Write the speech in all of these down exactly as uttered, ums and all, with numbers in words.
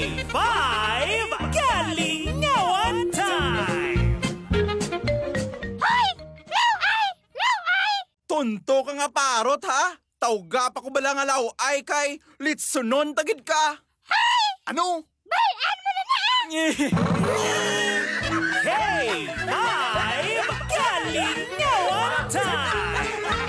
five Galingawan Time! Hoy! Laway! Laway! Tonto ka nga parot ha? Tawga pa ko bala nga law ay kay litsunon tagid ka. Hoy! Ano? Bayan mo na na! Hey, five Galingawan Time!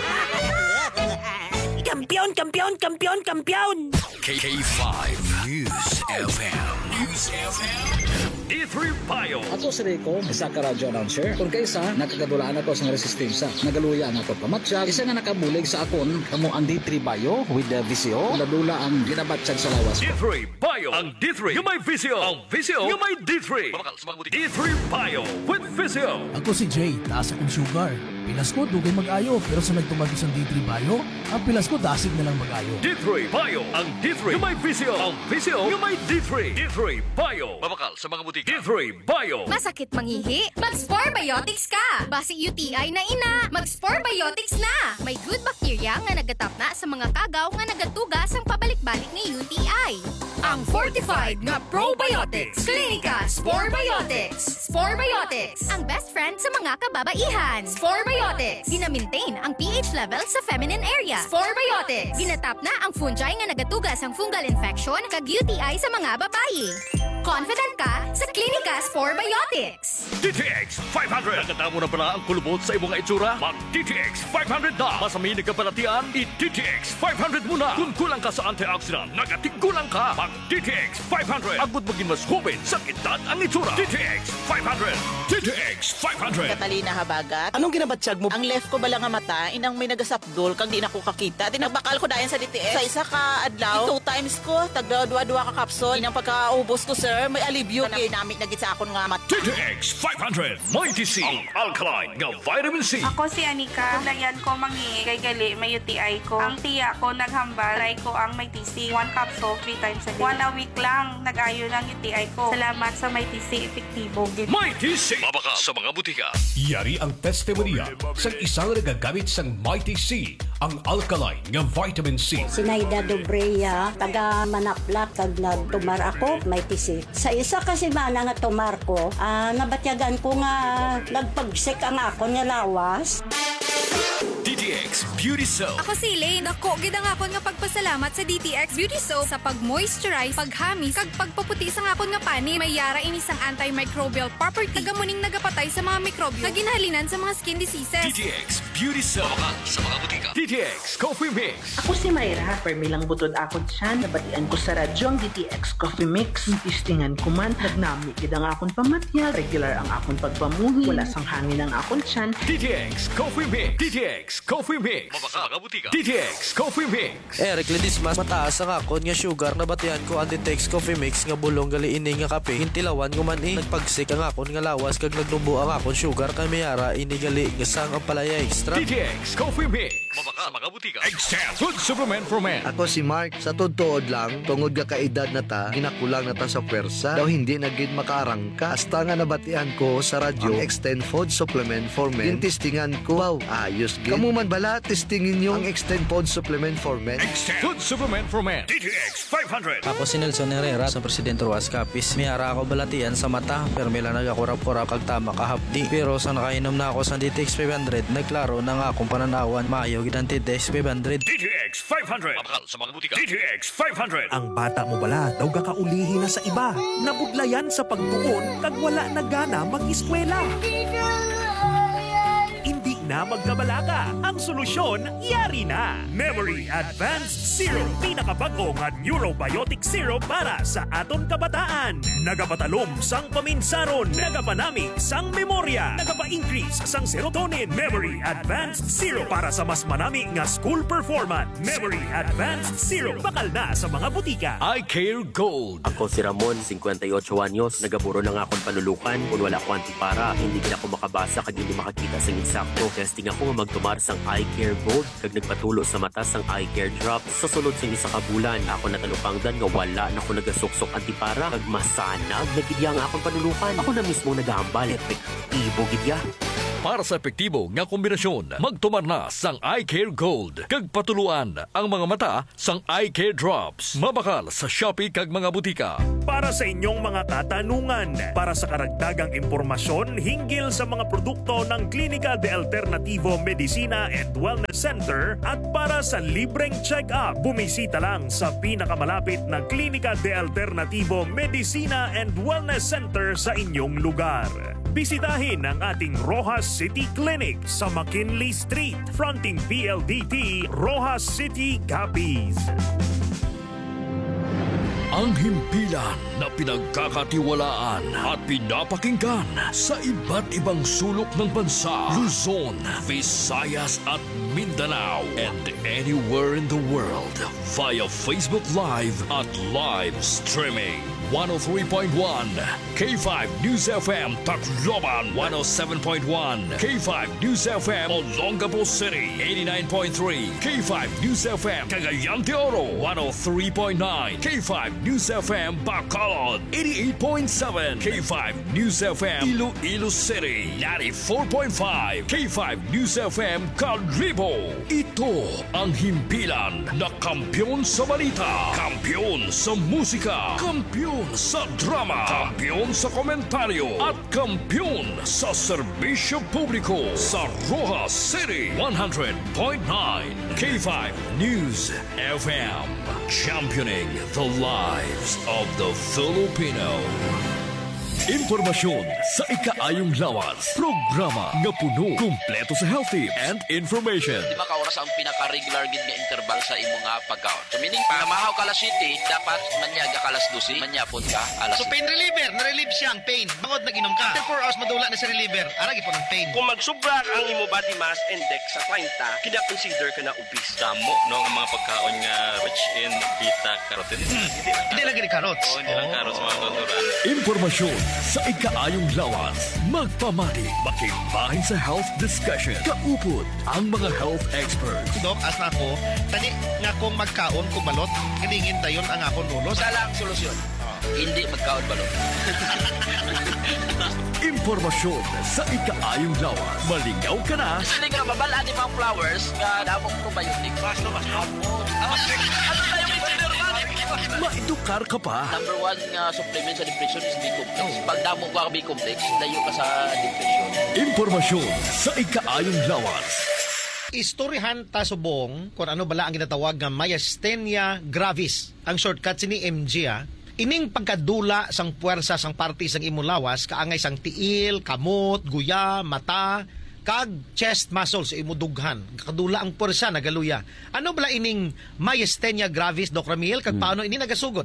Kampiyon, kampiyon, kampiyon, kampiyon! K K five News F M. News F M. D three Bio. Ako si Rico, isa ka radio announcer. Kung kaysa, nakagadulaan ako sa resistensya. Nagaluya na ako pamatsyag. Isa nga nakabulig sa akon, kamo ang D three Bio with the V C O. Ladula ang ginabatsyag sa lawas. D three Bio. Ang D three yung may V C O. Ang V C O yung may D three. D three Bio with V C O. Ako si Jay, taas akong sugar. Pilas ko, dugay mag-ayo. Pero sa nagtumagos ang D three Bio, ang pilas ko dasig na lang mag-ayo. D three Bio. Ang D three yung may V C O. Ang V C O yung may D three. D three Bio. Mabakal sa mga butika. D three Bio. Masakit mangihi? Mag-Spore Biotics ka! Basi U T I na ina, mag-Spore Biotics na! May good bacteria nga nagatap na sa mga kagaw nga nagatugas ang pabalik-balik ni U T I. Ang fortified nga probiotics. Clinica Spore Biotics. Spore Biotics, ang best friend sa mga kababaihan. Spore Biotics, gina-maintain ang pH level sa feminine area. Spore Biotics, ginatap na ang fungi nga nagatugas ang fungal infection kag U T I sa mga babayi. Confident ka sa Clinica Spore Biotics. D T X five hundred. Nagkata mo na pala ang kulubot sa ibong itsura? Mag-D T X five hundred na. Masami nagkabalatian, i-D T X five hundred muna. Kung kulang ka sa antioxidant, nagatigulang ka. Mag-D T X five hundred. Agud maging mas hubin sa edad ang itsura. D T X five hundred. D T X five hundred. Katalina Habagat. Anong ginabatsyag mo? Ang left ko bala nga mata, inang may nagasapdol kang di na ko kakita. Tinagbakal ko dayan sa D T X. Sa isa ka adlaw, two times ko, tagdawa-dua ka kapsol. Inang pagkaubos ko, sir, may alibyo. Kanami nagit sa akon nga mata. D T X five hundred. Mighty C. Ang alkaline nga vitamin C. Ako si Anika. Layan ko mangi kay gali may U T I ko. Ang tiya ko naghambal. Try ko ang may T C. One capsule, three times a day. One a week lang. Nag-ayo ng U T I ko. Salamat sa may T C. Epektibo. Mighty C. Mabaka sa mga butika. Yari ang testimonya sa isang nagagamit sang Mighty C. Ang alkaline nga vitamin C. Sinayda Dobreya, taga Manaklat, kag nagtumar ako, may tisi. Sa isa kasi mana nga tumar ko, ah, nabatyagan ko nga nagpagsik ang ako nga lawas. D T X Beauty Soap. Ako si Elaine. Ako, gid ang akon nga pagpasalamat sa D T X Beauty Soap sa pag-moisturize, paghamis, kag pagpaputi sa akon nga pani. May yara ini sang antimicrobial property. Tagamuning nagapatay sa mga mikrobyo. Kaginhalinan sa mga skin diseases. D T X Beauty Soap. Sa mga butika. D T X Coffee Mix. Ako si Mayra. Permilang butod akon siya. Nabatian ko sa radyo ang D T X Coffee Mix. Tistingan ko man. Nagnami gid ang akon pamatya. Regular ang akon pagpamuhi. Wala sang hangin ang akon siyan. D T X Coffee Mix. D T X Coffee Mix. Mabaka mga butika. D T X Coffee Mix. Eric Ledismas, mataas ang akon nga sugar na batian ko ang D T X Coffee Mix nga bulong gali ini nga kape. Hintilawan ko man eh. Nagpagsik ang akon nga lawas kag nagnubo ang akon sugar kay mayara ini gali nga sang ang palaya extra. D T X Coffee Mix. Mabaka mga butika. Extend Food Supplement for Men. Ako si Mark. Sa totoo lang, tungod ka kaedad na ta, ginakulang na ta sa pwersa. Daw hindi na gid makaarangka. Hasta nga nabatian ko sa radyo, ang Extend Food Supplement for Men. Tintistingan ko, wow, ayos gid. Kamu man bala, testingin nyo ang Extend Food Supplement for Men. Extend Food Supplement for Men. D T X five hundred. Ako si Nelson Herrera sa Presidente Ruas Capiz. Mayara ako balatian sa mata, pero may lang nagakurap-kurap kag tama kahapdi. Pero sa nakainom na ako sa D T X five hundred, nagklaro na nga akong pananawan, maayo gid ang D T X five hundred. D T X five hundred. Mabakal sa mga butika. D T X five hundred. Ang bata mo bala, daw kakaulihin na sa iba. Nabudlayan sa pagtuon, kag wala na gana mag-eskwela. Hindi na magkabalaka. Ang solusyon, yari na. Memory Advanced Syrup. Pinakabago nga Neurobiotic Syrup para sa aton kabataan. Nagapatalom sang paminsaron. Nagapanamig sang memorya. Nagapa-increase sang serotonin. Memory Advanced Syrup para sa mas manami nga school performance. Memory Advanced Syrup. Bakal na sa mga butika. I Care Gold. Ako si Ramon, fifty-eight anyos. Nagaburo na nga akong panulukan. Kung wala ko antipara, hindi din ako makabasa kag hindi makakita sa insakto. Testing ako nga magtumar sang Eye Care Gold kag nagpatulo sa mata sang Eye Care Drop. Sa sulod sang isa ka bulan, ako natalupangdan nga wala na ako nagasuksok antipara kag masanag nagidya nga akong panulukan. Ako na mismo nagahambal. Epektibo gidya. Para sa epektibo nga kombinasyon, magtumar na sang Eye Care Gold. Kag patuluan ang mga mata sang Eye Care Drops. Mabakal sa Shopee kag mga butika. Para sa inyong mga katanungan, para sa karagdagang impormasyon hinggil sa mga produkto ng Klinika de Alternativo Medicina and Wellness Center at para sa libreng check-up, bumisita lang sa pinakamalapit na Klinika de Alternativo Medicina and Wellness Center sa inyong lugar. Bisitahin ang ating Rojas City Clinic sa McKinley Street, fronting P L D T, Rojas City, Capiz. Ang himpilan na pinagkakatiwalaan at pinapakinggan sa iba't ibang sulok ng bansa, Luzon, Visayas at Mindanao, and anywhere in the world via Facebook Live at live streaming. one oh three point one K five News F M Tacloban, one oh seven point one K five News F M Olongapo City, eighty-nine point three K five News F M Cagayan de Oro, one oh three point nine K five News F M Bacolod, eighty-eight point seven K five News F M Iloilo City, ninety-four point five K five News F M Calibo. Ito ang himpilan na kampyon sa balita, kampyon sa musika, kampyon sa drama, kampyon sa komentaryo, at kampyon sa serbisyo publiko sa Rojas City, one hundred point nine K five News F M, championing the lives of the Filipino. Impormasyon sa ikaayong lawas. Programa nga puno, kumpleto sa health tips and information. Di ba kauras ang pinaka-regular gid nga interval sa imo nga pagkaon? So meaning pa mahaw ka alas siyete, dapat manyaga ka alas dose, manyapon ka alas So pain reliever, na-relieve siya ang pain. Bangod nag-inom ka. After four hours madula na sa reliever, aragi po ng pain. Kung magsubra ang imo body mass index sa thirty, kina-consider ka na obese. Damo no ang mga pagkaon nga rich in beta-carotene. Hmm. Hindi lang gini carrots. Oo, hindi lang carrots mga tuturan. Impormasyon sa ikaayong lawas. Magpamati, makibahin sa health discussion. Kaupod ang mga health experts. Dok, as na ako, tani nga kung magkaon kung balot, hilingin tayon ang akong ulo. Sa lang solusyon. Oh. Hindi magkaon balot. Impormasyon sa ikaayong lawas. Malingaw ka na. Kasi hindi ka na babala ni mga flowers nga damong probiotic. Mas no, mas hapon. Ano tayo may maedukar ka pa. Number one nga supplement sa depression is B-complex. Pag damo ka B-complex, layo ka sa depression. Impormasyon sa ikaayong lawas. Istoryahan ta subong kung ano bala ang ginatawag nga myasthenia gravis. Ang shortcut sini M G ah. Ining pagkadula sang puwersa sang parte sang imong lawas kaangay sang tiil, kamot, guya, mata, kag chest muscles sa imo dughan. Kadula ang puwersa nagaluya. Ano bala ining myasthenia gravis, Doc Ramil? Kag hmm. paano ini nagasugod?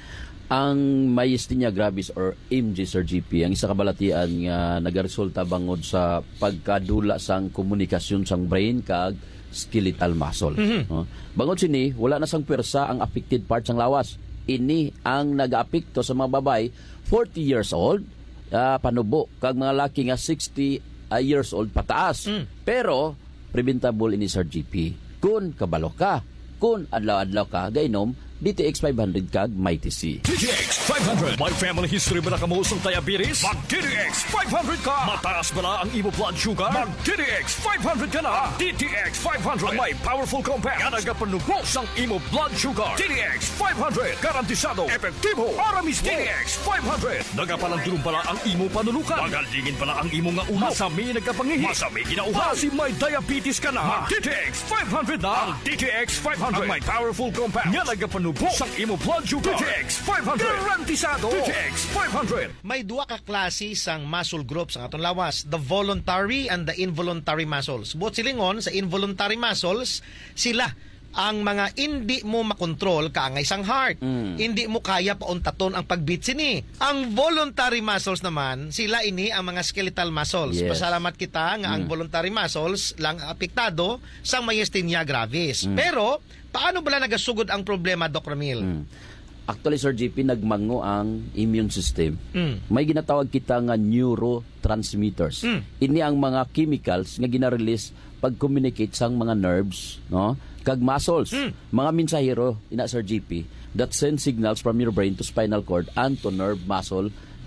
Ang myasthenia gravis or M G, Sir G P, ang isa kabalatian nga nagaresulta bangod sa pagkadula sang komunikasyon sang brain kag skeletal muscle. Mm-hmm. No? Bangod sini, wala na sang puwersa ang affected part sang lawas. Ini ang nag-apekto sa mga babay forty years old, uh, panubo, kag mga laki nga sixty uh, years old pataas. Mm. Pero preventable ini, Sir G P. Kun kabalo ka, kun adlaw-adlaw ka gainom D T X five hundred kag may T C. D T X five hundred. May family history ba na kamusong diabetes? Mag D T X five hundred ka. Mataas ba na ang imo blood sugar? Mag D T X five hundred ka na. D T X five hundred. Ang may powerful compound nga nagapanubos ang imo blood sugar. D T X five hundred. Garantisado, epektibo, para mismo. D T X five hundred. Nagapalandulong pala ang imo panulukan. Magalingin pala ang imo nga ulo. Masami nagkapangihi. Masami ginauha. Si may diabetes ka na. Mag D T X five hundred na. Ang D T X five hundred. Ang may powerful compound nga nagapanubos sang imo blood sugar. D T X five hundred. Garantisado. D T X five hundred. May duwa ka klase sang muscle groups ang atong lawas, the voluntary and the involuntary muscles. Buot silingon sa involuntary muscles, sila ang mga hindi mo makontrol kaangay sang heart. Mm. Hindi mo kaya pauntaton ang pagbeat sini. Ang voluntary muscles naman, sila ini ang mga skeletal muscles. Yes. Pasalamat kita nga mm. ang voluntary muscles lang apektado sang myasthenia gravis. Mm. Pero paano bala nagasugod ang problema, Doc Ramil? Mm. Actually, Sir G P, nagmango ang immune system. Mm. May ginatawag kita nga neurotransmitters. Mm. Ini ang mga chemicals nga gina-release pag-communicate sang mga nerves, no? Kag muscles. Mm. Mga mensahero, ina, Sir G P, that send signals from your brain to spinal cord and to nerve muscle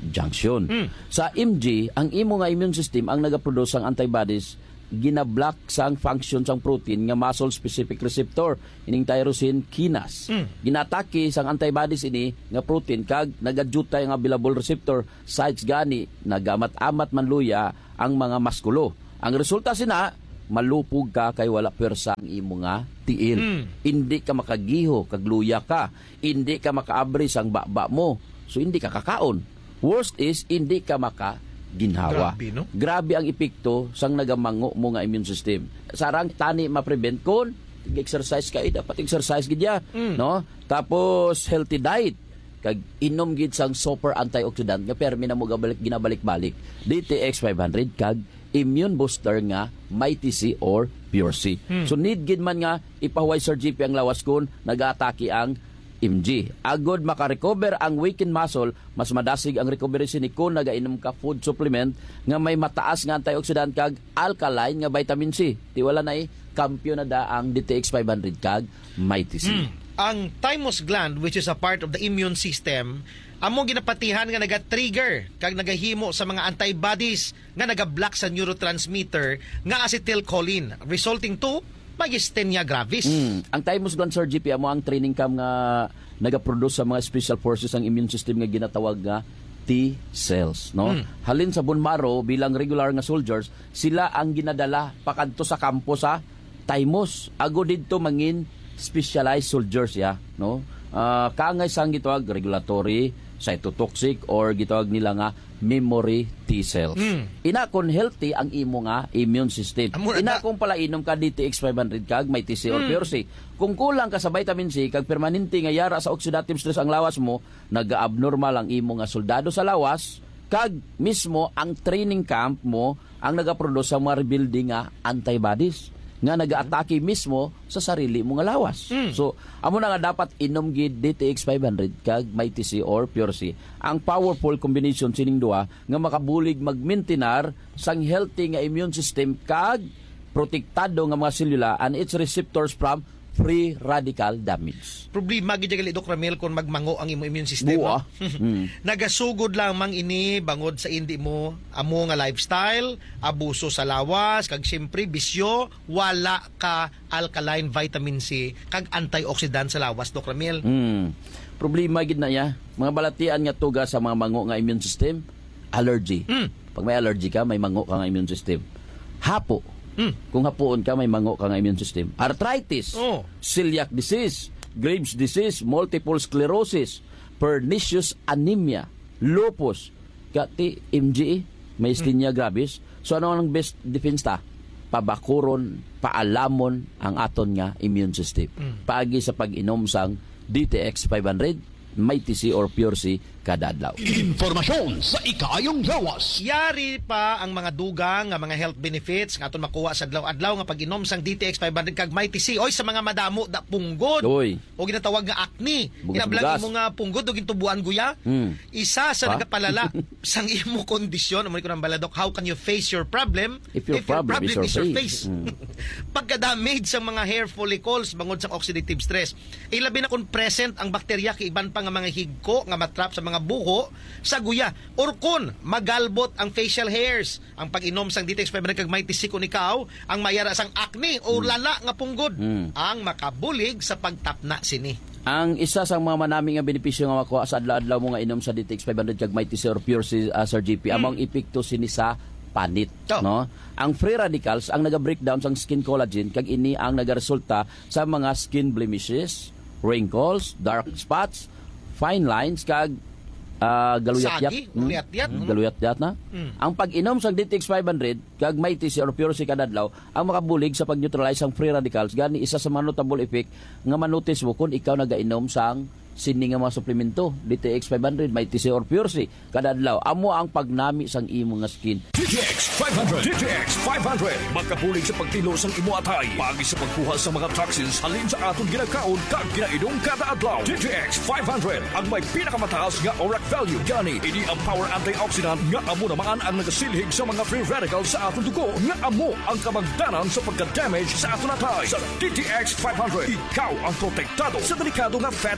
junction. Mm. Sa M G, ang imo nga immune system ang nagaproduce sang antibodies ginablock sang function sang protein nga muscle specific receptor ining tyrosine kinase. Mm. Ginatake sang antibodies ini nga protein kag nagadjutay nga available receptor sites gani nagamat-amat man luya ang mga maskulo. Ang resulta sina malupog ka kay wala pwersa ang imo nga tiil. Mm. Hindi ka makagiho kag luya ka. Hindi ka makaabri sang baba mo. So hindi ka kakaon. Worst is hindi ka maka ginhawa. Grabe, no? Grabe ang epekto sang nagamango mo nga immune system. Sarang tani ma-prevent kon exercise ka, eh, dapat exercise gid ya, Mm. no? Tapos healthy diet kag inom gid sang super antioxidant nga permi na mo gabalik ginabalik-balik. D T X five hundred kag immune booster nga may T C or Pure C. Mm. So need gid man nga ipahuway Sir G P ang lawas kon nag-atake ang M G. Agod makarecover ang weakened muscle, mas madasig ang recovery sini kung nagainom ka food supplement nga may mataas nga antioxidant kag alkaline nga vitamin C. Di wala na eh, kampiyon na da ang D T X five hundred kag may T C. Mm. Ang thymus gland, which is a part of the immune system, amo ginapatihan nga naga-trigger kag nagahimo sa mga antibodies nga naga-block sa neurotransmitter nga acetylcholine, resulting to myasthenia gravis. Mm. Ang thymus gland, Sir G P, amo ang training cam nga nagaproduce sa mga special forces ang immune system nga ginatawag nga T cells, no? Mm. Halin sa bone marrow bilang regular nga soldiers, sila ang ginadala pakadto sa kampo sa thymus. Ago didto mangin specialized soldiers ya, no? Uh, kaangay sang gitawag regulatory, cytotoxic or gitawag nila nga memory T cells. Mm. Ina kon healthy ang imo nga immune system. Amo na Ina da- kung pala inom ka D T X five hundred kag may T C or Mm. Pure C. Kung kulang ka sa vitamin C kag permanente nga yara sa oxidative stress ang lawas mo, naga-abnormal ang imo nga soldado sa lawas kag mismo ang training camp mo ang nagaproduce sa mga rebuilding nga antibodies nga nag-aatake mismo sa sarili mo nga lawas. Mm. So, amo na nga dapat inom gid D T X five hundred kag may T C or Pure C. Ang powerful combination sining duha nga makabulig magmaintenar sang healthy nga immune system kag protektado nga mga selula and its receptors from free radical damage. Problema gid gali Doc Ramil kung magmango ang imo immune system. Buwa. no? Mm. Nagasugod lang mang ini bangod sa indi mo amo nga lifestyle, abuso sa lawas, kag siyempre bisyo, wala ka alkaline vitamin C kag antioxidant sa lawas, Doc Ramil. Mm. Problema gid na ya. Mga balatian nga tuga sa mga mango nga immune system, allergy. Mm. Pag may allergy ka, may mango ka nga immune system. Hapo. Mm. Kung hapuon ka, may mango ka nga immune system. Arthritis, Oh. celiac disease, Graves disease, multiple sclerosis, pernicious anemia, lupus, kati M G E, myasthenia gravis. So ano ang best defense ta? Pabakuron, paalamon ang aton nga immune system. Mm. Paagi sa pag-inom sang D T X five hundred, may T C or Pure C kada adlaw. Informasyon sa ikayong lawas. Yari pa ang mga dugang nga mga health benefits nga aton makuha sa adlaw-adlaw nga pag-inom sang D T X five hundred kag may T C. Oy, sa mga madamo da punggod. Oy. O ginatawag nga acne. Bugas-bugas. Kinablang mo nga punggod o gintubuan guya. Hmm. Isa sa Ha? nagapalala sang imo kondisyon. Amo ko nang baladok, how can you face your problem If your problem is your face. Hmm. Pagka-damage sa mga hair follicles bangod sa oxidative stress. Ilabi na kung present ang bakterya kay iban pa nga mga higko nga matrap sa mga buho sa guya. Or kun magalbot ang facial hairs. Ang pag-inom sang D T X five hundred kag may T C kun ikaw ang mayara sang acne o lala nga punggod Hmm. ang makabulig sa pagtapna sini. Ang isa sa mga manami nga benepisyo nga makuha sa adlaw-adlaw mo nga inom sa D T X five hundred kag may T C or Pure C, uh, Sir G P, among epekto sini sa panit, Oh. no? Ang free radicals ang naga-breakdown sang skin collagen kag ini ang nagaresulta sa mga skin blemishes, wrinkles, dark spots, fine lines kag uh, galuyat-yat. Sagi, galuyat-yat, Hmm, no? galuyat-yat na. Mm. Ang pag-inom sa D T X five hundred kag may T C or Pure C kada adlaw ang makabulig sa pag-neutralize ang free radicals gani isa sa mga notable effect nga manotice mo kung ikaw nagainom sang sini nga mga suplemento D T X five hundred may T C or Pure C kada adlaw amo ang pagnami sang imo nga skin. D T X five hundred. D T X five hundred. Magkabulig sa pagtilo sang imo atay. Pagi sa pagkuha sa mga toxins halin sa aton ginakaon kag ginaidong kada adlaw. D T X five hundred ang may pinakamataas nga O R A C value. Gani ini ang power antioxidant nga amo naman ang nagasilhig sa mga free radicals sa aton dugo nga amo ang kamagdanan sa pagka-damage sa aton atay. Sa D T X five hundred, ikaw ang protektado sa delikado nga fatty liver nga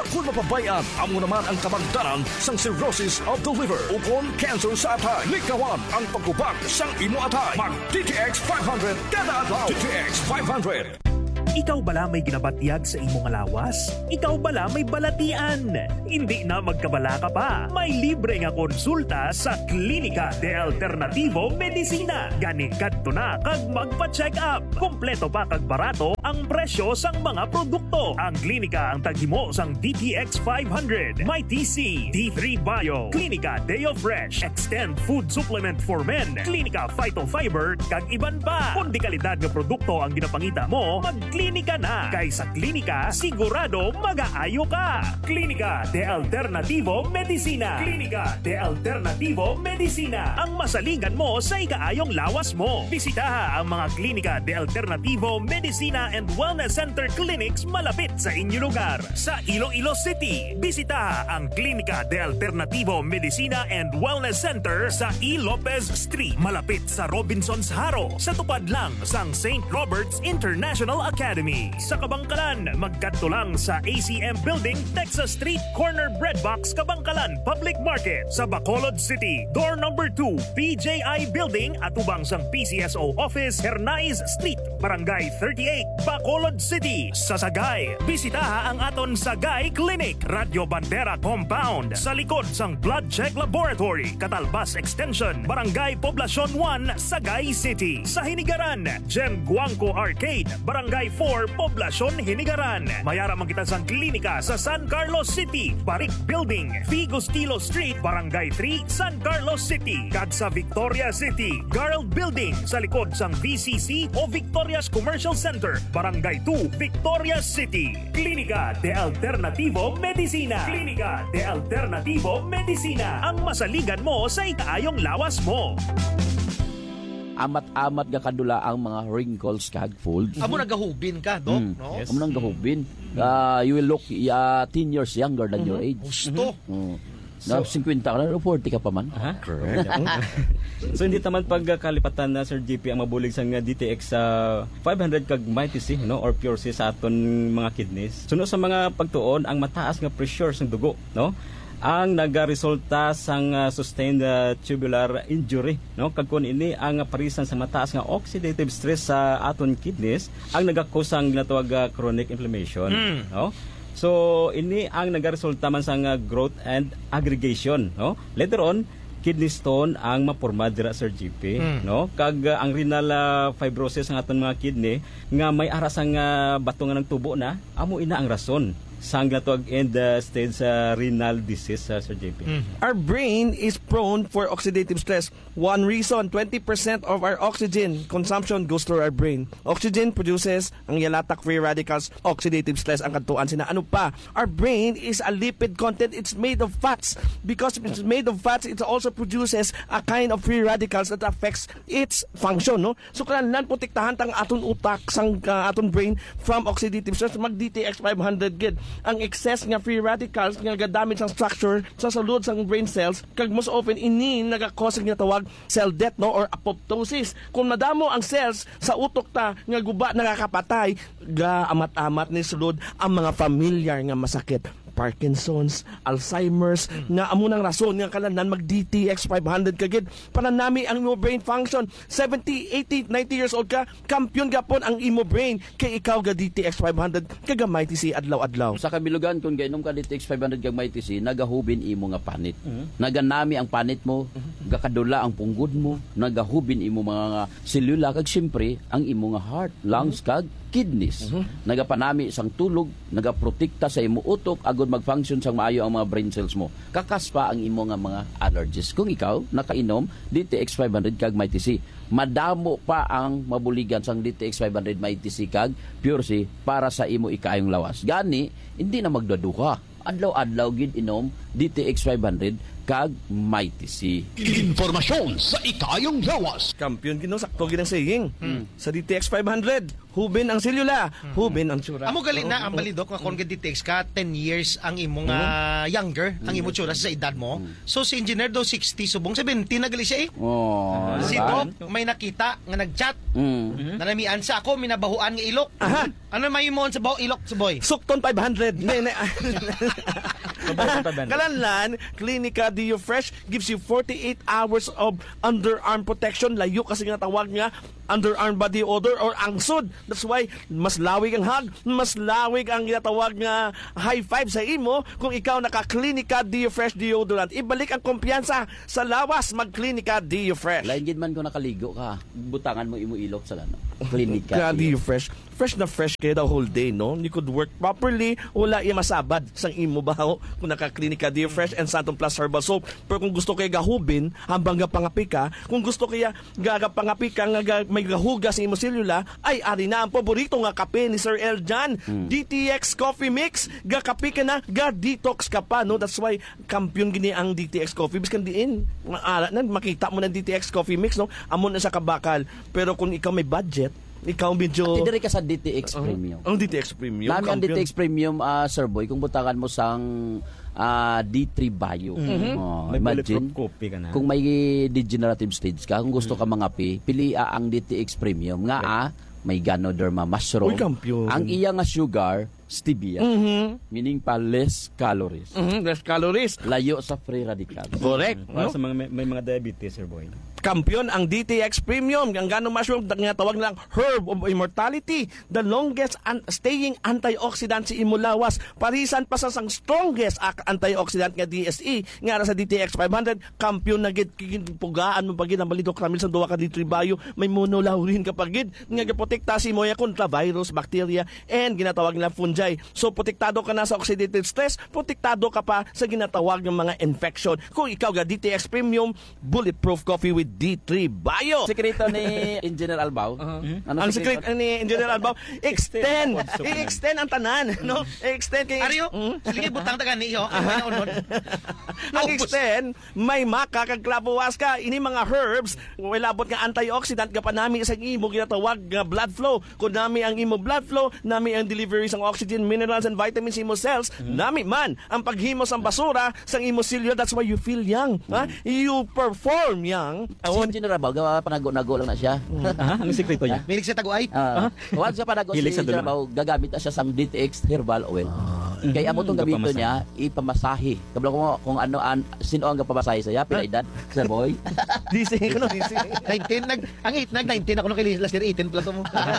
Bakul mapabayan, amo naman ang kabangdanan sang cirrhosis of the liver. Upon cancer sa atay, likawan ang pagkubak sang imo atay. Mag-D T X five hundred kada adlaw. D T X five hundred. Ikaw bala may ginabatyag sa imong lawas? Ikaw bala may balatian? Hindi na magkabala ka pa. May libre nga konsulta sa Klinika de Alternativo Medicina. Gani kadto na kag magpa-check up. Kompleto pa kag barato ang presyo sang mga produkto. Ang klinika ang taghimo sang D T X five hundred, My T C, D three Bio, Klinika Deo Fresh, Extend Food Supplement for Men, Klinika Phytofiber, kag iban pa. Kung di kalidad nga produkto ang ginapangita mo, mag-klinika na. Kay sa klinika, sigurado mag-aayo ka. Klinika de Alternativo Medicina. Klinika de Alternativo Medicina. Ang masaligan mo sa ikaayong lawas mo. Bisitaha ang mga Klinika de Alternativo Medicina and Wellness Center Clinics malapit sa inyong lugar. Sa Iloilo City, bisitaha ang Klinika de Alternativo Medicina and Wellness Center sa E. Lopez Street, malapit sa Robinson's Haro, sa tupad lang sang Saint Robert's International Academy. Sa Kabangkalan, magkadto lang sa A C M Building, Texas Street, Corner Breadbox, Kabangkalan Public Market. Sa Bacolod City, door number two, P J I Building, atubang sang P C S O Office, Hernais Street, Barangay thirty-eight, Bacolod City. Sa Sagay, bisitaha ang aton Sagay Clinic, Radio Bandera Compound, sa likod sang Blood Check Laboratory, Catalbas Extension, Barangay Poblacion one, Sagay City. Sa Hinigaran, Jem Guangco Arcade, Barangay four, Poblacion Hinigaran. Mayara man kita sang klinika sa San Carlos City, Barik Building, Figo Stilo Street, Barangay three, San Carlos City. Kag sa Victoria City, Garland Building, sa likod sang V C C o Victoria's Commercial Center, Barangay two, Victoria City. Klinika de Alternativo Medicina. Klinika de Alternativo Medicina. Ang masaligan mo sa ikaayong lawas mo. Amat-amat ga kadula ang mga wrinkles kag folds. Amo nagahubin ka, Doc, Mm. no? Amo nang gahubin. Uh, you will look uh, ten years younger than your age. Gusto. Mm. Na So- fifty ka na, forty ka pa man. Aha, correct. So hindi naman pagkalipatan na Sir G P ang mabulig sang D T X sa five hundred kag Mighty C, no, or Pure C sa aton mga kidneys. Suno sa mga pagtuon ang mataas nga pressure sa dugo, no? Ang nagaresulta sang uh, sustained uh, tubular injury, no, kag kun ini ang parisan sa mataas nga oxidative stress sa aton kidneys ang nagakos ang ginatawag uh, chronic inflammation, Mm. no. So ini ang nagaresulta man sang uh, growth and aggregation, no. Later on kidney stone ang maporma dira Sir G P, Mm. no, kag uh, ang renal uh, fibrosis ng aton mga kidney nga may aras ang uh, bato nga ng tubo na amo ina ang rason sang ginatawag end uh, stage uh, renal disease uh, Sir J P. Our brain is prone for oxidative stress. One reason, twenty percent of our oxygen consumption goes through our brain. Oxygen produces ang yalatak free radicals, oxidative stress ang kantuan sina. Ano pa? Our brain is a lipid content. It's made of fats. Because it's made of fats, it also produces a kind of free radicals that affects its function, no? So kailangan putiktahan tang aton utak sang uh, aton brain from oxidative stress. Mag D T X five hundred gid. Ang excess nga free radicals nga gadamage ang structure sa sulod sang brain cells kag most often ini nagakos nga tawag cell death, no, or apoptosis. Kung madamo ang cells sa utok ta nga guba nakakapatay, ga amat-amat ni sulod ang mga familiar nga masakit. Parkinson's, Alzheimer's, nga amo nang rason nga kalanan mag D T X five hundred kagid para nami ang imo brain function. seventy, eighty, ninety years old ka, kampiyon gapon ang imo brain kay ikaw ga D T X five hundred kaga Mighty C adlaw-adlaw. Sa kabilugan kung gainom ka D T X five hundred kag Mighty C, nagahubin imo nga panit. Mm-hmm. Naganami ang panit mo, mm-hmm. gakadula ang punggod mo, nagahubin imo mga selula kag siyempre ang imo nga heart, lungs kag kidneys. Mm-hmm. Nagapanami sang tulog, nagaprotekta sa imo utok agud mag-function sang maayo ang mga brain cells mo. Kakas pa ang imo nga mga allergies. Kung ikaw nakainom D T X five hundred kag Mighty C, madamo pa ang mabuligan sang D T X five hundred Mighty C kag Pure C para sa imo ikaayong lawas. Gani, hindi na magdaduha. Adlaw-adlaw gid inom D T X five hundred kag Mighty C. Informasyon sa ikayong lawas. Kampiyon gino sakto ginang saying. Hmm. Sa D T X five hundred, hubin ang selula, hmm. hubin ang tsura. Amo gali na ang balidok nga kung D T X ka ten years ang imong uh, younger, ang imong tsura sa edad mo. So si engineer do sixty subong seventy na gali siya eh. Oh, si Doc may nakita nga nagchat. Mm. Nanamian sa ako minabahuan nga ilok. Aha. Ano may imon sa baho ilok sa boy? Sukton five hundred. Kalanlan, Clinica Dio Fresh gives you forty-eight hours of underarm protection. Layo kasi nga tawag nga underarm body odor or angsod. That's why mas lawig ang hug, mas lawig ang ginatawag nga high five sa imo kung ikaw naka-Clinica Dio Fresh deodorant. Ibalik ang kumpiyansa sa lawas, mag-Clinica Dio Fresh. Lain gid man kung nakaligo ka, butangan mo imo ilok sa lano. Clinica Dio Fresh. Fresh na fresh kayo the whole day, no? You could work properly, wala iya masabad sang imo baho kung naka-Clinica Dio Fresh and Santon Plus Herbal Soap. Pero kung gusto kayo gahubin, hambang gapangapi ka, kung gusto kaya gagapangapi ka nga may gahuga sa imo selula, ay ari na ang paborito nga kape ni Sir Eljan. Hmm. D T X Coffee Mix, gakapi ka na, ga-detox ka pa, no? That's why kampiyon gini ang D T X Coffee Mix. Kandi in, na, makita mo na D T X Coffee Mix, no? Amon na sa kabakal. Pero kung ikaw may budget, ikaw medyo... At diri ka sa D T X Premium. Uh, ang D T X Premium. Nami ang D T X Premium, uh, Sir Boy, kung butangan mo sang uh, D three Bio. Mm-hmm. Oh, may imagine, copy ka na. kung may degenerative stage ka, kung gusto ka mangapi, pili uh, ang D T X Premium. Nga okay. ah, may Ganoderma mushroom. Uy, kampiyon. Ang iya nga sugar, stevia. Mm-hmm. Meaning pa less calories. Mm-hmm. Less calories. Layo sa free radicals. Correct. Para no? sa mga may, may mga diabetes, Sir Boy. Kampiyon ang D T X Premium, ang ganong mushroom nga tawag nilang herb of immortality, the longest an- staying antioxidant sa imulawas, parisan pa sa sang strongest antioxidant nga D S E nga sa D T X five hundred. Kampiyon na gid pugaan mo pagid ang balidok ramil sa duwa ka D three Bio, may monolaurin ka pagid nga giprotekta si moya kontra virus, bacteria and ginatawag nila fungi. So protektado ka na sa oxidative stress, protektado ka pa sa ginatawag ng mga infection. Kung ikaw ga D T X Premium, bulletproof coffee with D three Bio. Sekreto ni Engineer Albao. Uh-huh. Ano ang sekreto ni Engineer Albao? Extend. I-extend ang tanan, no? I-extend kay Ariyo. Mm? Sige butang tagan ni iyo. Ang extend may maka kag klabuwas ka ini mga herbs, may labot nga antioxidant ga panami sa imo ginatawag nga blood flow. Kung nami ang imo blood flow, nami ang delivery sang oxygen, minerals and vitamins sa imo cells, mm-hmm. nami man ang paghimo sang basura sang imo selyo. That's why you feel young. Mm-hmm. Ha? You perform young. Si Engineer Albao, gawa panago-nago lang na siya. Aha, ang sekreto niya. Milig sa taguay? Uh, Huwag siya panago si Engineer Albao, gagamit na siya sa D T X Herbal Oil. Uh, Kaya amo itong gamito niya, ipamasahe. Kabla ko kung ano, an, sino ang kapamasahe sa'ya, pinaedad, Sir Boy. D C, ano, D C. nineteen, nag, ang eight, nag nineteen, ako nung kay last year, eighteen plus mo.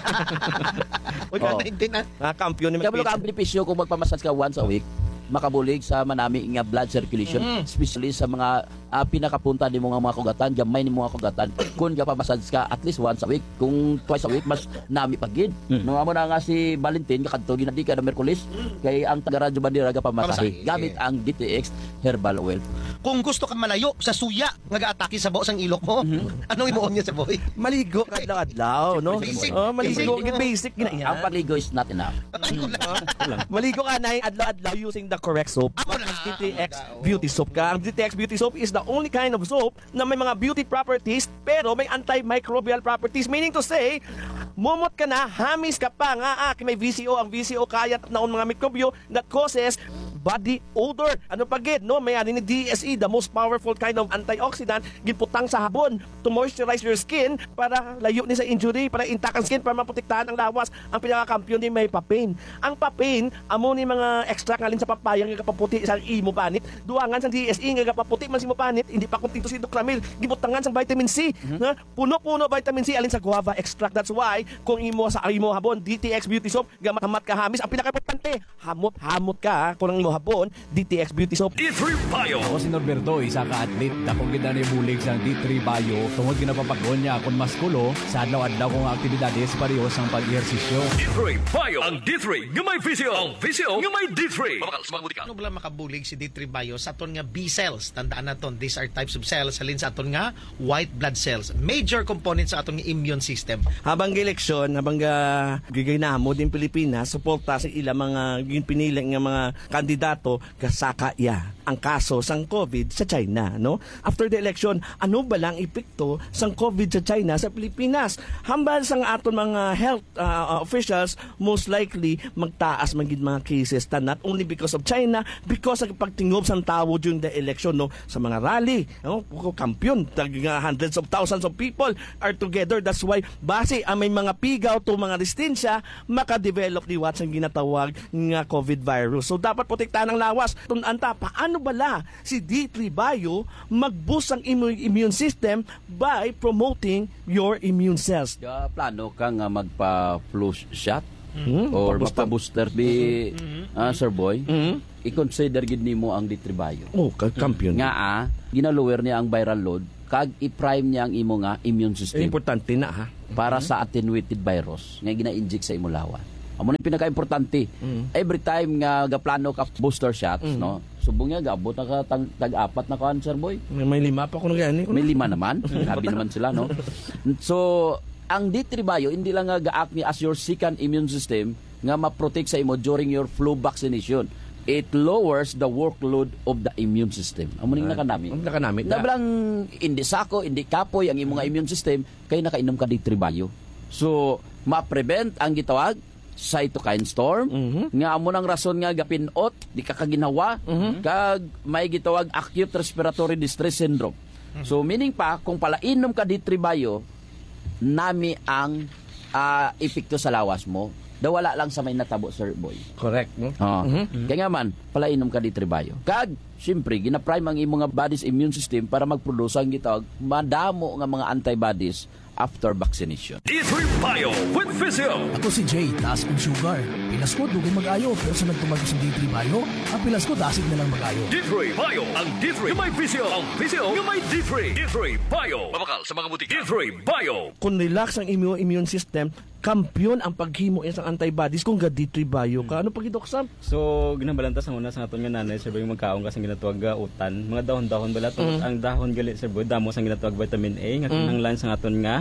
Uy, ka nineteen ah. Ah, kampiyon ni Kabla ka ang benepisyo kung magpamassage ka once a week, makabulig sa manami nga blood circulation, mm-hmm. especially sa mga uh, pinakapunta ni mga mga kugatan, gamay ni mga kugatan. Kung ka pa-massage ka at least once a week, kung twice a week, mas nami pagid. Mm-hmm. Nung amo na nga si Valentin, kakadto ginadi ka na Merkulis, kay ang taga-radyo bandira ka pa-masahe. Gamit ang D T X Herbal Oil. Kung gusto ka malayo sa suya, nga ga-atake sa buo sang ilok mo, mm-hmm. anong imuon niya sa boy? Maligo kadlaw-adlaw, no? Basic. Oh, maligo, basic. basic gina yan. Ang pagligo is not enough. Maligo ka na adlaw-adlaw using the correct soap. Ang D T X Beauty Soap ka. Ang D T X Beauty Soap is the only kind of soap na may mga beauty properties pero may antimicrobial properties. Meaning to say, mumot ka na, hamis ka pa nga, ah, may V C O. Ang V C O kayat naon mga mikrobyo that causes body odor. Ano pa gid, no? May ani ni D S E, the most powerful kind of antioxidant, giputang sa habon to moisturize your skin para layo ni sa injury, para intact ang skin, para maprotektahan ang lawas. Ang pinakakampiyon ni may papain. Ang papain, amo ni mga extract ngalin sa papaya nga kapaputi sa imo panit. Duangan sa D S E nga kapaputi man si mo panit, hindi pa kuntento si Doc Ramil, gibutangan sa vitamin C. Mm-hmm. Na puno-puno vitamin C alin sa guava extract. That's why kung imo sa imo habon D T X Beauty Soap, gamat ka hamis, ang pinaka-importante, hamot-hamot ka kung imo habon D T X Beauty Soap. D three Bio. Ako si Norberto, isa ka atlet. Dakong gina ni bulig sa D three Bio. Tungod ginapapagon niya akong maskulo sa adlaw-adlaw kong aktibidades parehos ang pag-ehersisyo. D three Bio. Ang D three nga may V C O. Ang V C O nga may D three. Ano ba makabulig si D three Bio sa aton nga B cells? Tandaan naton, these are types of cells halin sa aton nga white blood cells. Major component sa aton nga immune system. Habang eleksyon, habang uh, gigay na mo din Pilipinas, suporta sa ilang mga pinili nga mga kandidato kandidato kasaka ya ang kaso sang COVID sa China, no? After the election, ano ba lang epekto sang COVID sa China sa Pilipinas? Hambal sang aton mga health uh, officials, most likely magtaas magid mga cases ta not only because of China, because sa pagtingob sang tawo during the election, no? Sa mga rally, no? Kampiyon, hundreds of thousands of people are together. That's why base ang may mga pigaw to mga resistensya maka-develop ni what sang ginatawag nga COVID virus. So dapat protektahan ang lawas. Tunanta, paano bala si D three Bio mag-boost ang immune system by promoting your immune cells? Ya, plano ka nga magpa-flu shot mm-hmm. or Pa-booster. magpa-booster di mm-hmm. uh, Sir Boy? Mm-hmm. I-consider gid nimo ang D three Bio. Oh, kampiyon. Nga ah, ginalower niya ang viral load kag i-prime niya ang imo nga immune system. Importante na ha. Para mm-hmm. sa attenuated virus nga gina-inject sa imo lawas. Amo ni pinaka-importante. Mm-hmm. Every time nga gaplano ka booster shots, mm-hmm. no? Subong nga gaabot na ka tag, tag-apat na cancer boy. May, may lima pa ko nagani. May lima naman. Sabi naman sila, no? So, ang D three Bio hindi lang nga ga-act ni as your second immune system nga ma-protect sa imo during your flu vaccination. It lowers the workload of the immune system. Amo ning uh, nakanami. Nakanami. Na bilang hindi sako, hindi kapoy ang imong immune system kay nakainom ka D three Bio. So, ma-prevent ang gitawag cytokine storm mm-hmm. nga amo nang rason nga gapinot di ka kaginawa mm-hmm. kag may gitawag acute respiratory distress syndrome. Mm-hmm. So meaning pa kung palainom ka D three Bio nami ang uh, epekto sa lawas mo dawala lang sa may natabo Sir Boy. Correct, no? Oh. Mm-hmm. Kaya nga man palainom ka D three Bio. Kag syempre gina-prime ang imong body's immune system para mag-produce ang gitawag madamo nga mga antibodies after vaccination. D three Bio with Physio. Ako si Jay, taas kong sugar. Pilas ko, dugay mag-ayo. Pero sa nagtumag sa D three Bio, ang pilas ko, dasig na lang mag-ayo. D three Bio. Ang D three yung may Physio. Ang Physio yung may D three. D three Bio. Mabakal sa mga butika. D three Bio. Kung relax ang immune, immune system, kampiyon ang paghimo sa antibodies kung ga D three Bio ka. Ano pagidok Sam? So, ginabalantas ang una sa aton nga nanay, sir boy, yung magkaon kasi ginatuwag uh, utan. Mga dahon-dahon bala to. Mm. Ang dahon gali, sir boy, damo sa ginatuwag vitamin A, nga kinahanglan sa aton nga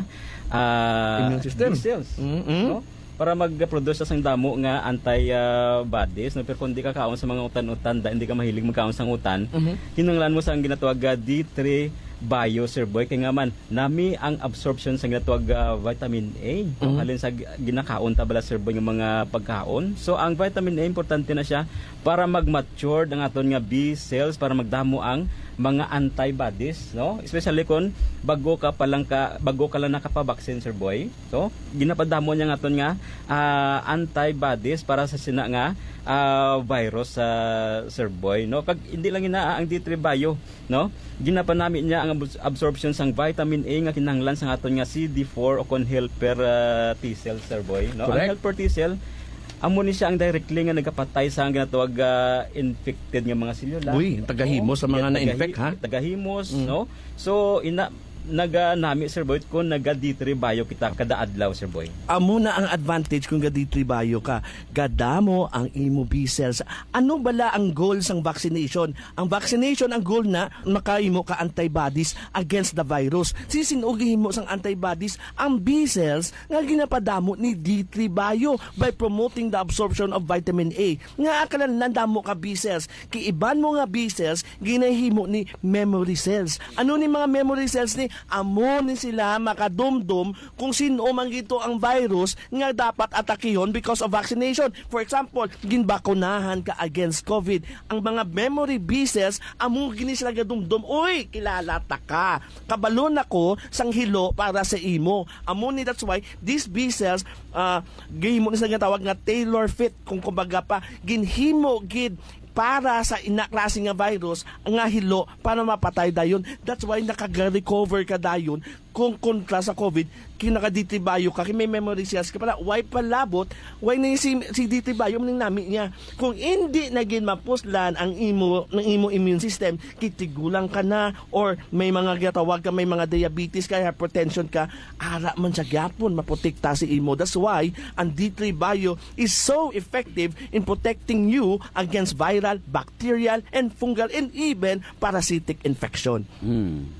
uh, immune system. B-cells. Mm-hmm. No? Para mag-produce sa damo nga antibodies, no? Pero kung di ka kaon sa mga utan-utan, da, hindi ka mahilig magkaon sa utan, mm-hmm. kinahanglan mo sa ginatuwag uh, D three Bio, sir boy, kaya nga man nami ang absorption sa ginatawag uh, vitamin A mm-hmm. halin sa ginakaon tabala sir boy ng mga pagkaon. So ang vitamin A importante na siya para mag-mature ang aton nga B cells para magdamo ang mga antibodies, no? Especially kung bago ka pa lang ka bago ka lang nakapa-vaccine sir boy. So ginapadamo niya nga aton nga uh, antibodies para sa sina nga uh, virus sa uh, sir boy, no? Kag hindi lang ina ang D three Bio, no? Ginapanami niya ang absorption sang vitamin A nga kinahanglan sa aton nga C D four o kon helper uh, T cell sir boy, no? Correct. Ang helper T cell amo ni siya ang directly nga nagapatay sa ang ginatawag uh, infected nga mga selula. Uy, tagahimos sa mga na-infect ha. Tagahimos, mm. no? So ina naga nami sir boy kung naga D three Bio kita kada adlaw sir boy. Amo na ang advantage kung ga D three Bio ka. Gadamo ang imo B cells. Ano bala ang goal sang vaccination? Ang vaccination ang goal na makaimo ka antibodies against the virus. Sisinugi mo sang antibodies ang B cells nga ginapadamo ni D three Bio by promoting the absorption of vitamin A. Nga akalan landamo ka B cells. Kiiban mo nga B cells ginahimo ni memory cells. Ano ni mga memory cells ni amo ni sila makadumdum kung sino man gito ang virus nga dapat atakihon because of vaccination. For example, ginbakunahan ka against COVID. Ang mga memory B cells amo gini sila gadumdum, uy, kilala ta ka. Kabalon ako sang hilo para sa imo. Amo ni that's why these B cells uh, gihimo ni sila tawag nga tailor fit kung kumbaga pa ginhimo gid para sa inaklase nga virus nga hilo para mapatay dayon. That's why nakaga-recover ka dayon kung kontra sa COVID kinaka-D three Bio ka, may memory cells ka pala, why palabot, why na si, si D three Bio maning nami niya. Kung hindi naging mapuslan ang imo ng imo immune system, kitigulang ka na or may mga gatawag ka, may mga diabetes ka, hypertension ka, ara man sa gyapon maprotekta si imo. That's why ang D three Bio is so effective in protecting you against viral, bacterial, and fungal, and even parasitic infection. Hmm.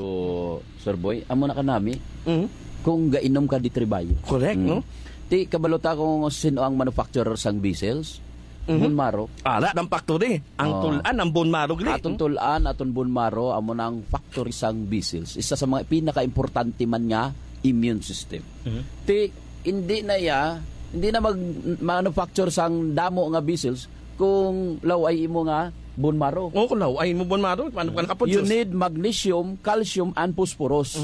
So, Sir Boy, amo na ka nami mm-hmm. kung gainom ka D three Bio. Correct, mm. no? Ti kabalota kung sino ang manufacturer sang B cells. Mhm. bone marrow. Ala ng factory. Ang Oh. tulan ng bone marrow gali. Atong tulan, atong bone marrow, amo nang factory sang B cells. Isa sa mga pinaka-importante man nga immune system. Mhm. Ti hindi na ya, hindi na mag manufacture sang damo nga B cells kung laway imo nga bone marrow. Oh, kung laway mo bone marrow, paano ka You nakaproduce? need magnesium, calcium, and phosphorus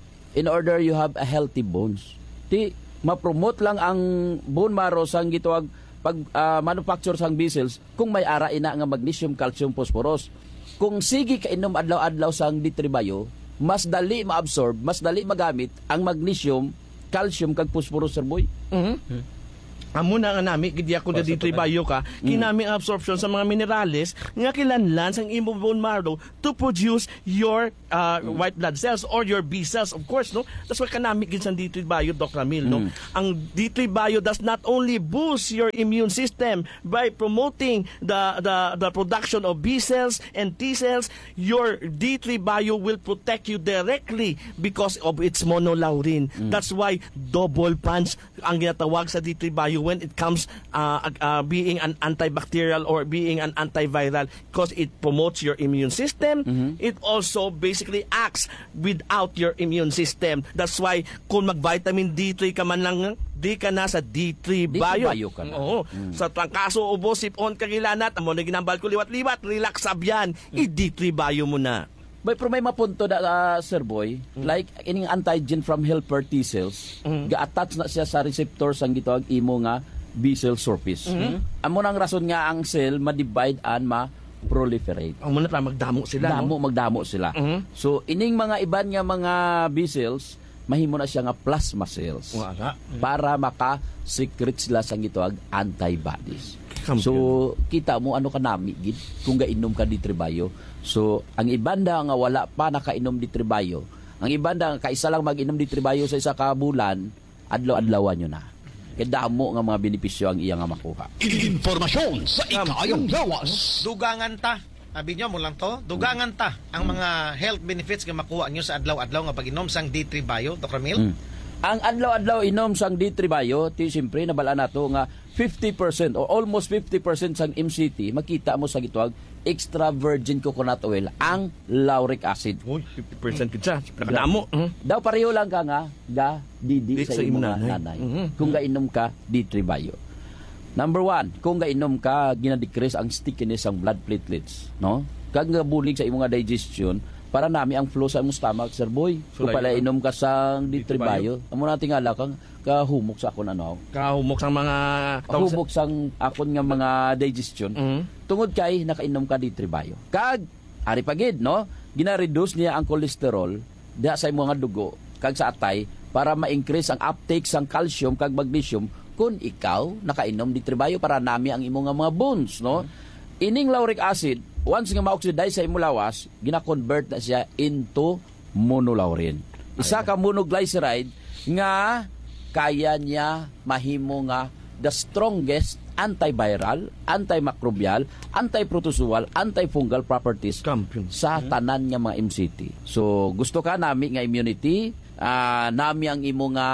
in order you have a healthy bones. Ti ma-promote lang ang bone marrow sang gituwag pag ah, manufacture sang B cells kung may ara ina nga magnesium, calcium, phosphorus. Kung sige ka inom adlaw-adlaw sang D three Bio, mas dali ma-absorb, mas dali magamit ang magnesium, calcium kag phosphorus sir boy. Mhm. Amo na nga nami gidi ako na dito bayo ka kinami ang absorption sa mga minerales nga kilanlan sang imong bone marrow to produce your uh, white blood cells or your B cells, of course, no. That's why kanami gid sang D three Bio, Doc Ramil, no. Mm. Ang D three Bio does not only boost your immune system by promoting the the the production of B cells and T cells, your D three Bio will protect you directly because of its monolaurin. Mm. That's why double punch ang ginatawag sa D three Bio when it comes uh, uh, being an antibacterial or being an antiviral, because it promotes your immune system. Mm-hmm. It also basically acts without your immune system. That's why kung mag-vitamin D three ka man lang, di ka na sa D three D three Bio. Bio ka na. Oo. Mm. Sa trangkaso, ubo, sipon, kagilanat, amo na ginambal ko liwat-liwat, relax sabyan, i-D three Bio mo na. But pero may mapunto da uh, Sir Boy, like ining antigen from helper T cells, ga-attach na siya sa receptor sang gitawag imo nga B cell surface. Mhm. Amo nang rason nga ang cell ma-divide and ma-proliferate. Ang muna pa magdamo sila, Damo, no? magdamo sila. Mhm. So ining mga iban nga mga B cells, mahimo na siya nga plasma cells. Wala. Para maka-secrete sila sang gitawag antibodies. Kampiyon. So kita mo ano kanami gid kung gainom ka D three Bio. So ang ibanda nga wala pa nakainom D three Bio, ang ibanda nga kaisa lang mag-inom D three Bio sa isa ka bulan, adlaw-adlawan nyo na. Kaya damo nga mga benepisyo ang iya nga makuha. Informasyon sa ikayong lawas. Dugangan ta. Sabi nyo mo lang to, dugangan ta ang mga health benefits nga makuha nyo sa adlaw-adlaw nga pag-inom sang D three Bio, Doc Ramil. Mm. Ang adlaw-adlaw inom sang D three Bio, ti siyempre nabala nato nga fifty percent or almost fifty percent sang M C T, makita mo sa gitwag extra virgin coconut oil ang lauric acid. Uy, fifty percent kitsa. Nakadamo. Mhm. Daw pareho lang ka nga ga didi Di sa sa imong imong nanay. nanay. Mhm. Kung gainom ka D three Bio. Number one, kung gainom ka gina-decrease ang stickiness ang blood platelets, no? Kag nga bulig sa imong digestion para nami ang flow sa imong stomach, sir boy. So, Kung pala like, inom ka sang D three D three Bio, amo na tingala kang kahumok sa akon ano. Kahumok sang mga Kahumok sang akon nga mga digestion. Mhm. Tungod kay nakainom ka D three Bio. Kag ari pagid, no? Gina-reduce niya ang cholesterol diha sa imong nga dugo kag sa atay para ma-increase ang uptake sang calcium kag magnesium kung ikaw nakainom D three Bio para nami ang imong nga mga bones, no? Ining lauric acid, once nga ma-oxidize sa imong lawas, gina-convert na siya into monolaurin. Isa ka monoglyceride nga kaya niya mahimo nga the strongest antiviral, antimicrobial, antiprotozoal, antifungal properties sa tanan nga mga M C T. So gusto ka nami nga immunity, uh, nami ang imo nga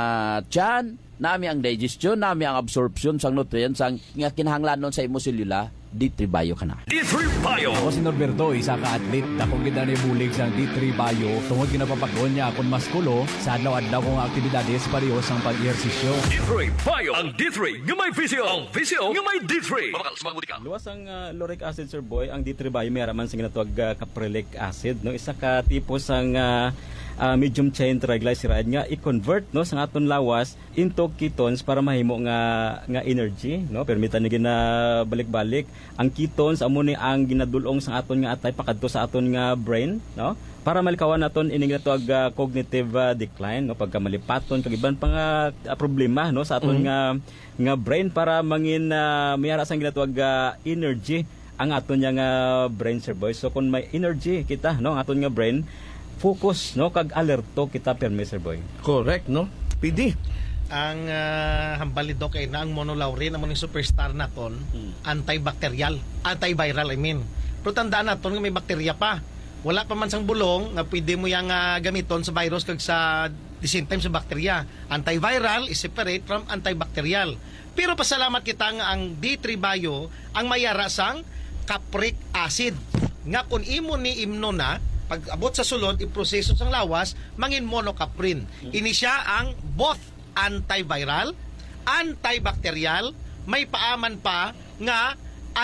tiyan, nami ang digestion, nami ang absorption sang nutrients sang nga kinahanglanon sa imo selula, D three Bio ka na. D three Bio. Ako si Norberto, isa ka atlet. Dakong gida ni bulig sa D three Bio. Tungod ginapapagon niya akong maskulo sa adlaw-adlaw kong aktibidades parehos ang pag-ehersisyo. D three Bio. Ang D three nga may visyo. Ang visyo nga may D three. Mabakal, sumagbudi ka. Luwas ang uh, lauric acid, Sir Boy. Ang D three Bio may araman sa ginatawag uh, caprilic acid, no? Isa ka tipos ang uh, uh, medium chain triglyceride nga i-convert, no, sa aton lawas into ketones para mahimo nga nga energy, no? Permitan ni gina balik-balik ang ketones amo ni ang ginadulong sa aton nga atay pakadto sa aton nga brain, no? Para malikawan naton ini ginatawag uh, cognitive uh, decline, no, pagka malipaton kag iban pa nga uh, problema, no, sa aton mm-hmm. nga nga brain para mangin uh, mayara sang ginatawag uh, energy ang aton nga brain, Sir Boy. So kung may energy kita, no, ang aton nga brain focus, no, kag alerto kita permi, Sir Boy. Correct, no? P D. Ang uh, hambalid do kay na ang monolaurin amo ning superstar naton, hmm. antibacterial, antiviral I mean. Pero tandaan naton nga may bakterya pa. Wala pa man sang bulong nga pwede mo yang uh, gamiton sa virus kag sa the same time sa bakterya. Antiviral is separate from antibacterial. Pero pasalamat kita nga ang D three Bio ang mayara sang capric acid. Nga kung imo ni imno na, pag abot sa sulod, iproseso sang lawas, mangin monocaprin. Ini siya ang both antiviral, antibacterial, may paaman pa nga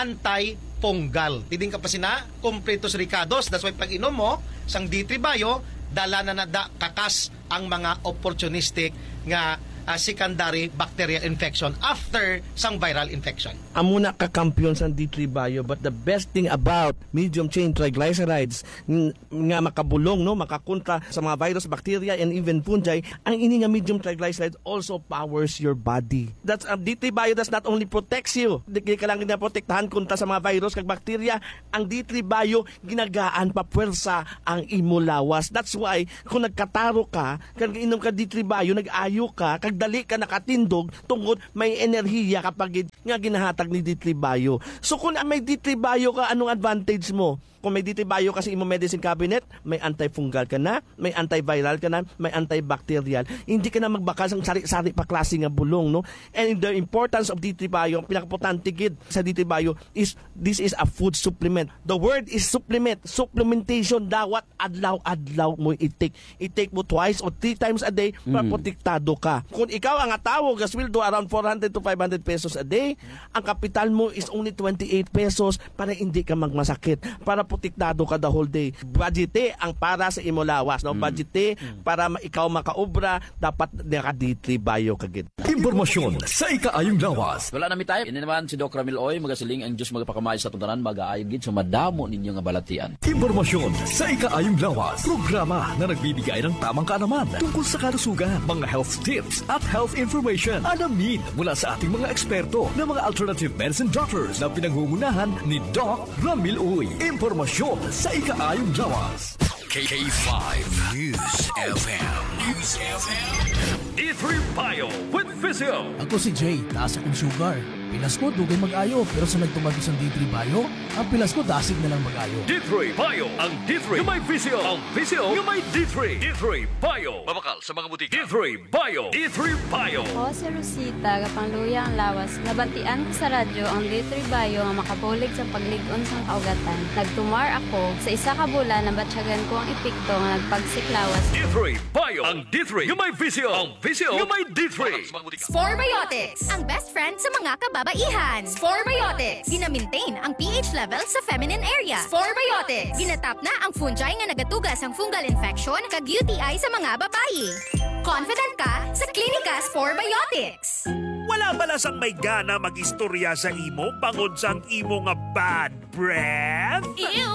antifungal. Tiding ka pa sina, completos ricados. That's why pag inom mo, sang D three Bio, dala na nada kakas ang mga opportunistic nga uh, secondary bacterial infection after sang viral infection. Amo na kakampiyon sa D three Bio, but the best thing about medium chain triglycerides ng, nga makabulong, no, makakontra sa mga virus, bacteria, and even fungi, ang ini nga medium triglycerides also powers your body. That's uh, D three Bio does not only protects you, di ka lang ginaprotektahan kontra sa mga virus kag bacteria, ang D three Bio ginagaan pa puwersa ang imo lawas. That's why kung nagkataro ka, kag inom ka D three Bio, nag-ayo ka, kag dali ka nakatindog tungod may enerhiya kapag nga ginahatag ni D three Bio. So kung may D three Bio ka, anong advantage mo? Kung may D three Bio kasi imo medicine cabinet, may antifungal ka na, may antiviral ka na, may antibacterial. Hindi ka na magbakal ng sari-sari pa klase nga bulong, no? And the importance of D three Bio, ang pinakaimportante gid sa D three Bio is this is a food supplement. The word is supplement, supplementation. Dawat adlaw-adlaw mo i-take. I-take mo twice or three times a day para mm. protektado ka. Kung ikaw ang atawo, gasweldo around four hundred to five hundred pesos a day, ang kapital mo is only twenty-eight pesos para hindi ka magmasakit. Para protektado ka the whole day. Budgete ang para sa imo lawas, no? Mm. Budgete mm. para ikaw makaobra, dapat naka D three Bio kagid. Impormasyon sa ikaayong lawas. Wala nami tayo. Ini naman si Doc Ramil Oy, magasiling ang Diyos magpakamay sa tuntanan, mag-aayog gid so madamo ninyo nga balatian. Impormasyon sa ikaayong lawas. Programa na nagbibigay ng tamang kaalaman tungkol sa kalusugan, mga health tips at health information. Alamin mula sa ating mga eksperto na mga alternative medicine doctors na pinangungunahan ni Doc Ramil Oy. Impormasyon sa ikaayong lawas. K five News F M. News F M. D three Bio with Physio. Ako si Jay, taas akong sugar. Pilas ko, dugay mag-ayo. Pero sa nagtumagos ang D three Bio, ang pilas ko, dasig na lang mag-ayo. D three Bio. Ang D three yung may Physio. Ang Physio yung may D three. D three Bio. Mabakal sa mga butika. D three Bio. D three Bio. Ako si Rosita, kapangluya ang lawas. Nabatian ko sa radyo ang D three Bio nga makabulig sa pagligon sang kaugatan. Nagtumar ako. Sa isa ka bulan, nabatsyagan ko ang epekto nga nagpagsiklawas. D three Bio. Ang D three yung may Physio. Ang Physio yung may D three. Spore Biotics, ang best friend sa mga kababaihan. Spore Biotics, gina-maintain ang pH level sa feminine area. Spore Biotics, ginatap na ang fungi nga nagatugas ang fungal infection kag U T I sa mga babayi. Confident ka sa klinika Spore Biotics. Wala bala sang may gana mag-istorya sa imo bangod sang imo nga bad breath? Ew!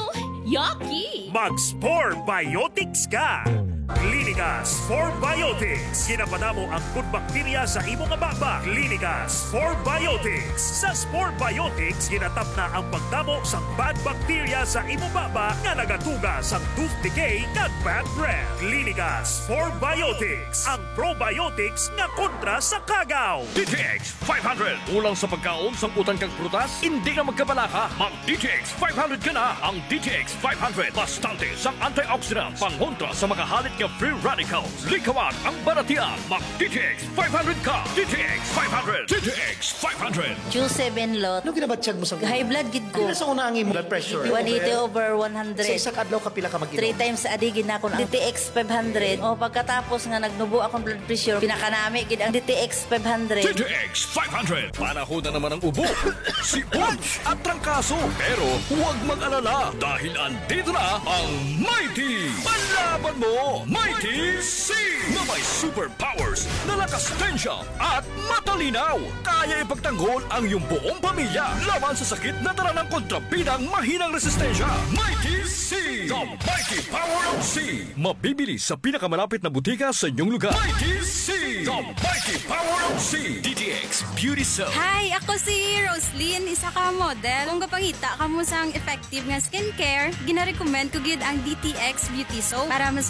Yucky! Mag-Spore Biotics ka! Klinika Spore Biotics. Ginapanamo ang good bacteria sa imo nga baba. Klinika Spore Biotics. Sa Spore Biotics, ginatap na ang pagdamo sa bad bacteria sa imo baba nga nagatuga sa tooth decay kag bad breath. Klinika Spore Biotics. Ang probiotics nga kontra sa kagaw. D T X five hundred. Ulang sa pagkaon sang utang kag prutas, hindi ka magkabalaka. Mag-D T X five hundred ka na. Ang D T X five hundred. Bastante sang antioxidants. Pangontra sa mga halit nga free radicals. Likawan ang baratian. Mag-D T X five hundred ka. D T X five hundred. D T X five hundred. Q seven lot. Ano ginabatsyag mo sa high blood gid ko. Ano sa una ang blood pressure? one eighty over one hundred. Sa isang adlaw kapila ka mag-inom? Three times a day gid na ako D T X five hundred. O pagkatapos nga nagnubo akong blood pressure, pinakanami gid ang D T X five hundred. D T X five hundred. Panahon na naman ang ubo, sipon at trangkaso. Pero huwag mag-alala dahil andito na ang Mighty. Panlaban mo, Mighty C! Na may superpowers na lakas tensya at matalinaw. Kaya ipagtanggol ang iyong buong pamilya laban sa sakit na dala ng kontrabidang mahinang resistensya. Mighty C! The Mighty Power of C! Mabibili sa pinakamalapit na butika sa inyong lugar. Mighty C! The Mighty Power of C! D T X Beauty Soap. Hi, ako si Roslyn, isa ka model. Kung kapangita ka mo sang effective nga skincare, gina-recommend ko gid ang D T X Beauty Soap para mas younger look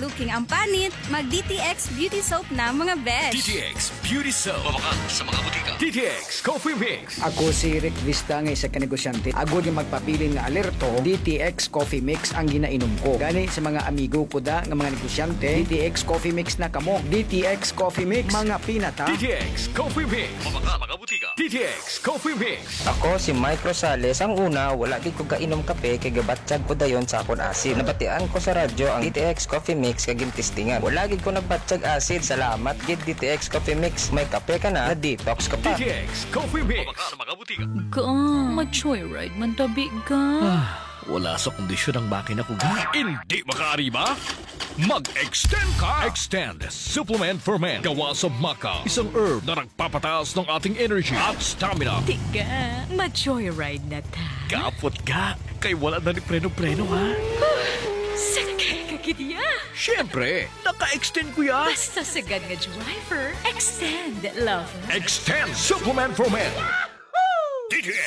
looking ang panit, mag-D T X Beauty Soap na mga besh. D T X Beauty Soap. Mabakan sa mga butika. D T X Coffee Mix. Ako si Rick Vista nga isa ka negosyante. Agod yung magpapilin nga alerto, D T X Coffee Mix ang ginainom ko. Gani sa mga amigo ko da nga mga negosyante, D T X Coffee Mix na kamo. D T X Coffee Mix, mga pinata. D T X Coffee Mix. Mabakan mga butika. D T X Coffee Mix. Ako si Mike Rosales. Ang una, wala gid ko kainom kape kay gabatsyag ko dayon sa akon asid. Nabatian ko sa radyo ang D T X Coffee Mix kay gintistingan. Wala gid ko nagbatsyag asid. Salamat gid D T X Coffee Mix. May kape ka na, na-detox ka pa. D T X Coffee Mix. Mabakan mga butika. Ka, mag-joyride man tabi ka. Wala sa kondisyon ang makina ko ga. Hindi makaariba? Mag-extend ka! Extend Supplement for Men. Gawa sa maca. Isang herb na nagpapataas ng ating energy at stamina. Tiga, mag-joyride na ta. Kapot ka. Kay wala na ni preno-preno ha. Sakay ka kitiya. Siyempre, naka-extend ko yan. Basta sagad nga driver, extend, lover. Extend Supplement for Men. D T